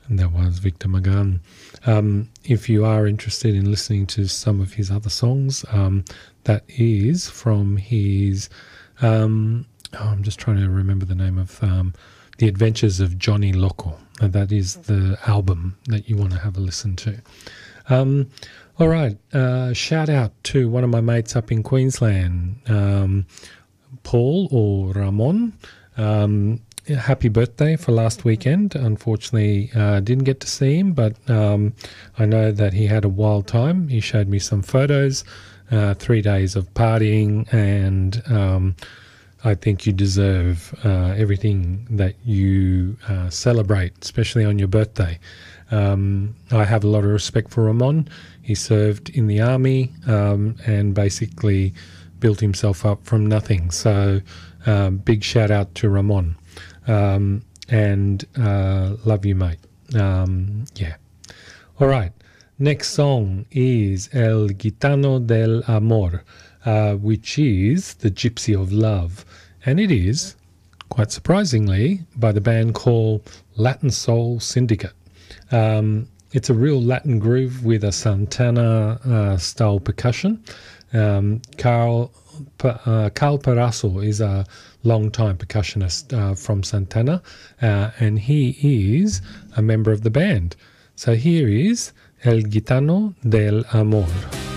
And that was Victor Magan. If you are interested in listening to some of his other songs, that is from his, I'm just trying to remember the name of The Adventures of Johnny Loco. That is the album that you want to have a listen to. All right, shout out to one of my mates up in Queensland, Paul or Ramon. Happy birthday for last weekend. Unfortunately, didn't get to see him, but I know that he had a wild time. He showed me some photos, 3 days of partying, and I think you deserve everything that you celebrate, especially on your birthday. I have a lot of respect for Ramon. He served in the army and basically built himself up from nothing. So big shout out to Ramon. And love you, mate. Yeah. All right. Next song is El Gitano del Amor, which is the Gypsy of Love. And it is, quite surprisingly, by the band called Latin Soul Syndicate. It's a real Latin groove with a Santana style percussion. Carl Parasso is a long-time percussionist from Santana, and he is a member of the band. So here is El Gitano del Amor.